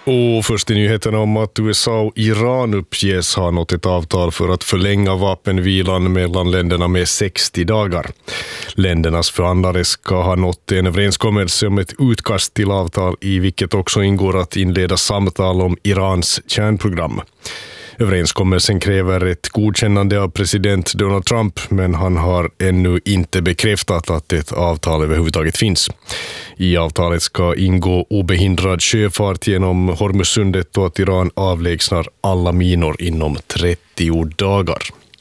Och först i nyheterna om att USA och Iran uppges ha nått ett avtal för att förlänga vapenvilan mellan länderna med 60 dagar. Ländernas förhandlare ska ha nått en överenskommelse om ett utkast till avtal i vilket också ingår att inleda samtal om Irans kärnprogram. Överenskommelsen kräver ett godkännande av president Donald Trump, men han har ännu inte bekräftat att ett avtal överhuvudtaget finns. I avtalet ska ingå obehindrad sjöfart genom Hormuzsundet och att Iran avlägsnar alla minor inom 30 dagar.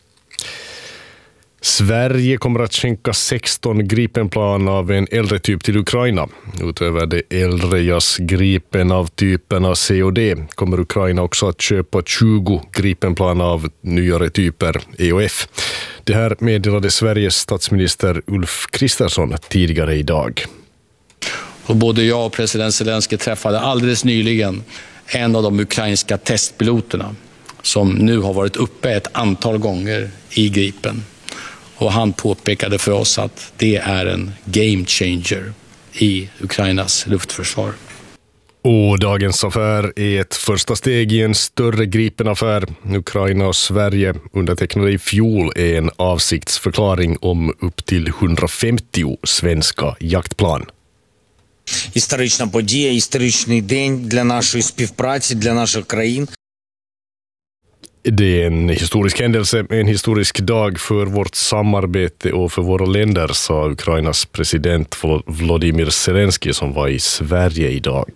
Sverige kommer att skänka 16 Gripenplan av en äldre typ till Ukraina. Utöver det äldre JAS Gripen av typerna C och D kommer Ukraina också att köpa 20 Gripenplan av nyare typer EOF. Det här meddelade Sveriges statsminister Ulf Kristersson tidigare idag. Och både jag och president Zelensky träffade alldeles nyligen en av de ukrainska testpiloterna som nu har varit uppe ett antal gånger i Gripen. Och han påpekade för oss att det är en game changer i Ukrainas luftförsvar. Och dagens affär är ett första steg i en större Gripenaffär. Ukraina och Sverige undertecknade i fjol en avsiktsförklaring om upp till 150 svenska jaktplan. Історична подія, історичний день для нашої співпраці, для наших країн. Det är en historisk händelse, en historisk dag för vårt samarbete och för våra länder, sa Ukrainas president Volodymyr Zelensky som var i Sverige idag.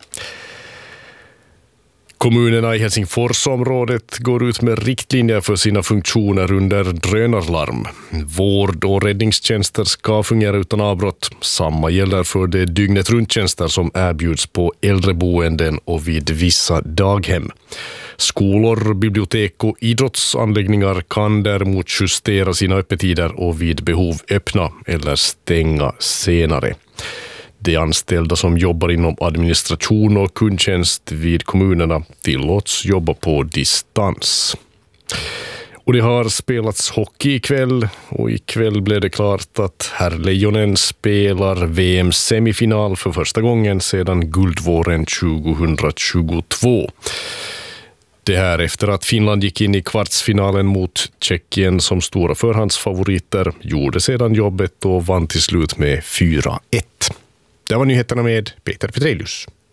Kommunerna i Helsingforsområdet går ut med riktlinjer för sina funktioner under drönarlarm. Vård- och räddningstjänster ska fungera utan avbrott. Samma gäller för de dygnet runttjänster som erbjuds på äldreboenden och vid vissa daghem. Skolor, bibliotek och idrottsanläggningar kan däremot justera sina öppettider och vid behov öppna eller stänga senare. De anställda som jobbar inom administration och kundtjänst vid kommunerna tillåts jobba på distans. Och det har spelats hockey ikväll, och ikväll blev det klart att herrlejonen spelar VM-semifinal för första gången sedan guldvåren 2022. Det här efter att Finland gick in i kvartsfinalen mot Tjeckien som stora förhandsfavoriter, gjorde sedan jobbet och vann till slut med 4-1. Det var nyheterna med Peter Petrelius.